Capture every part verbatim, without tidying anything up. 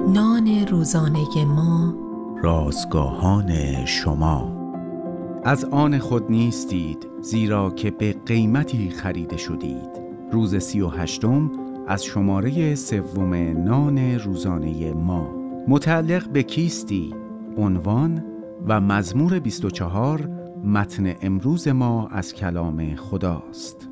نان روزانه ما، رازگاهان شما. از آن خود نیستید، زیرا که به قیمتی خریده شدید. روز سی و هشتم از شماره سوم نان روزانه ما. متعلق به کیستی، عنوان و مزمور بیست و چهار متن امروز ما از کلام خداست.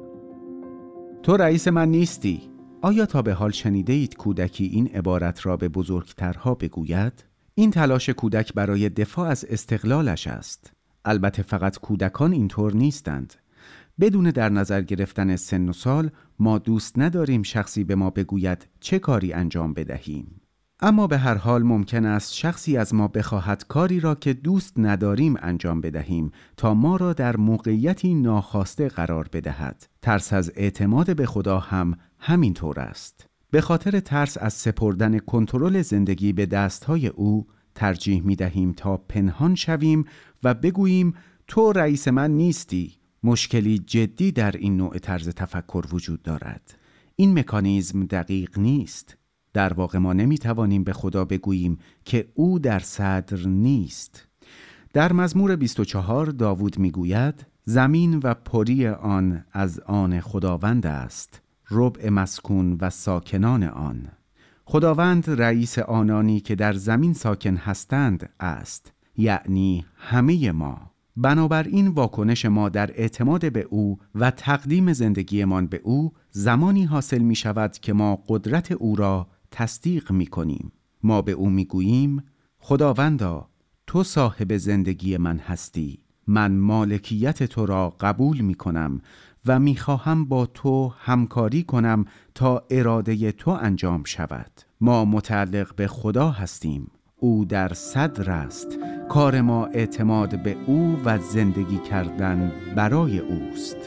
تو رئیس من نیستی. آیا تا به حال شنیده اید کودکی این عبارت را به بزرگترها بگوید؟ این تلاش کودک برای دفاع از استقلالش است. البته فقط کودکان اینطور نیستند. بدون در نظر گرفتن سن و سال، ما دوست نداریم شخصی به ما بگوید چه کاری انجام بدهیم. اما به هر حال ممکن است شخصی از ما بخواهد کاری را که دوست نداریم انجام بدهیم تا ما را در موقعیتی ناخواسته قرار بدهد. ترس از اعتماد به خدا هم همین طور است. به خاطر ترس از سپردن کنترل زندگی به دستهای او ترجیح می دهیم تا پنهان شویم و بگوییم تو رئیس من نیستی. مشکلی جدی در این نوع طرز تفکر وجود دارد. این مکانیزم دقیق نیست. در واقع ما نمی توانیم به خدا بگوییم که او در صدر نیست. در مزمور بیست و چهار داوود می گوید زمین و پری آن از آن خداوند است، ربع مسکون و ساکنان آن. خداوند رئیس آنانی که در زمین ساکن هستند است، یعنی همه ما. بنابراین واکنش ما در اعتماد به او و تقدیم زندگیمان به او زمانی حاصل می شود که ما قدرت او را تصدیق می کنیم. ما به او می گوییم خداوندا، تو صاحب زندگی من هستی. من مالکیت تو را قبول می کنم و می خواهم با تو همکاری کنم تا اراده تو انجام شود. ما متعلق به خدا هستیم. او در صدر است. کار ما اعتماد به او و زندگی کردن برای اوست.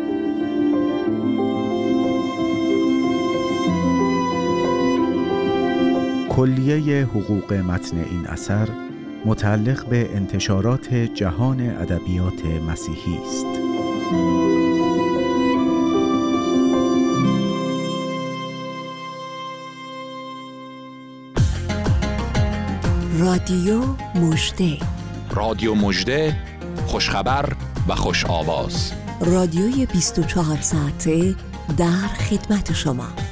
کلیه حقوق متن این اثر متعلق به انتشارات جهان ادبیات مسیحی است. رادیو مژده، رادیو مژده، خوشخبر و خوش آواز. رادیوی بیست و چهار ساعته در خدمت شما.